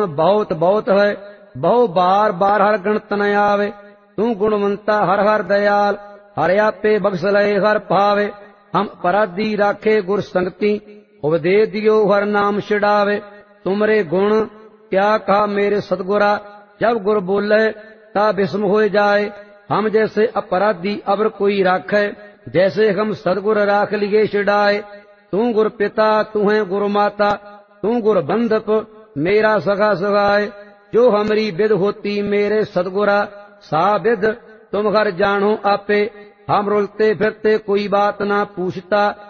बहुत बहुत है, बहु बार बार हर गणत न आवे। तू गुणवंता हर हर दयाल, हर आपे बख्श लए हर पावे। हम अपराधी राखे गुर संगति, उपदेश दियो हर नाम छिड़ावे। तुमरे गुण क्या कहा मेरे सतगुरा, जब गुर बोले ता विस्म हो जाए। हम जैसे अपराधी अबर कोई राखे, जैसे हम सदगुर राख लिए छिड़ाए। तू गुर पिता तू है गुरु माता, तू गुर बंधप मेरा सगा सगाए। जो हमारी विद होती मेरे सदगुरा, सा विद तुम घर जानो आपे। हम रुलते फिरते कोई बात ना पूछता,